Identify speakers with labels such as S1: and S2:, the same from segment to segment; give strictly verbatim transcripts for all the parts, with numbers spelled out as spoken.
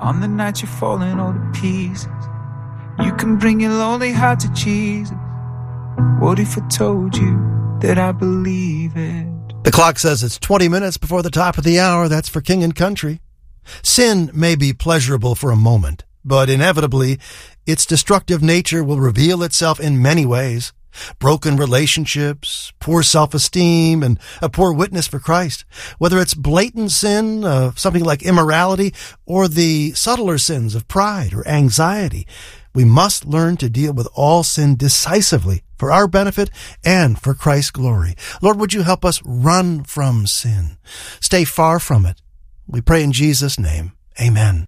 S1: On the night you're falling all to pieces, you can bring your lonely heart to Jesus. What if I told you that I believe it?
S2: The clock says it's twenty minutes before the top of the hour. That's for King and Country. Sin may be pleasurable for a moment, but inevitably, its destructive nature will reveal itself in many ways. Broken relationships, poor self-esteem, and a poor witness for Christ. Whether it's blatant sin, uh, something like immorality, or the subtler sins of pride or anxiety, we must learn to deal with all sin decisively for our benefit and for Christ's glory. Lord, would you help us run from sin? Stay far from it. We pray in Jesus' name. Amen.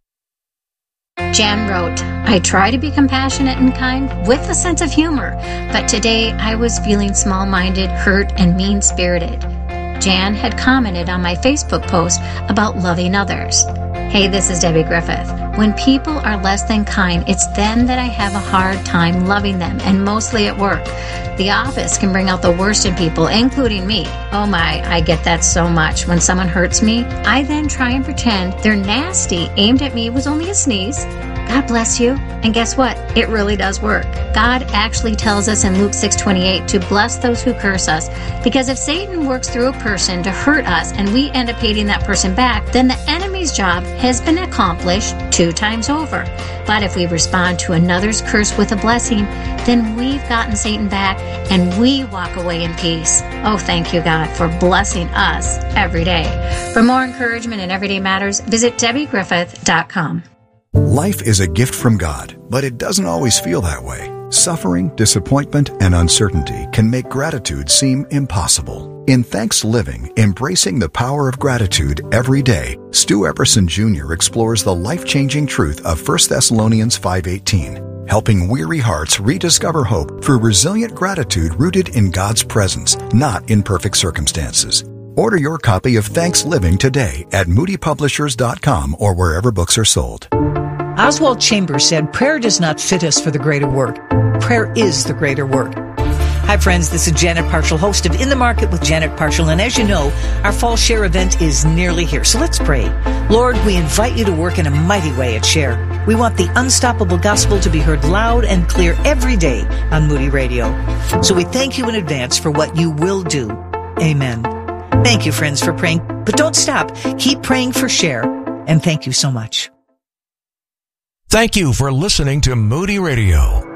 S3: Jan wrote, I try to be compassionate and kind with a sense of humor, but today I was feeling small-minded, hurt, and mean-spirited. Jan had commented on my Facebook post about loving others. Hey, this is Debbie Griffith. When people are less than kind, it's then that I have a hard time loving them, and mostly at work. The office can bring out the worst in people, including me. Oh my, I get that so much. When someone hurts me, I then try and pretend their nasty aimed at me was only a sneeze. God bless you. And guess what? It really does work. God actually tells us in Luke six twenty-eight to bless those who curse us, because if Satan works through a person to hurt us and we end up hating that person back, then the enemy's job has been accomplished two times over. But if we respond to another's curse with a blessing, then we've gotten Satan back and we walk away in peace. Oh, thank you, God, for blessing us every day. For more encouragement in Everyday Matters, visit Debbie Griffith dot com.
S4: Life is a gift from God, but it doesn't always feel that way. Suffering, disappointment, and uncertainty can make gratitude seem impossible. In Thanks Living, Embracing the Power of Gratitude Every Day, Stu Epperson Junior explores the life-changing truth of First Thessalonians five eighteen, helping weary hearts rediscover hope through resilient gratitude rooted in God's presence, not in perfect circumstances. Order your copy of Thanks Living today at moody publishers dot com or wherever books are sold.
S5: Oswald Chambers said, prayer does not fit us for the greater work. Prayer is the greater work. Hi, friends. This is Janet Parshall, host of In the Market with Janet Parshall. And as you know, our Fall Share event is nearly here. So let's pray. Lord, we invite you to work in a mighty way at Share. We want the unstoppable gospel to be heard loud and clear every day on Moody Radio. So we thank you in advance for what you will do. Amen. Thank you, friends, for praying. But don't stop. Keep praying for Share. And thank you so much.
S6: Thank you for listening to Moody Radio.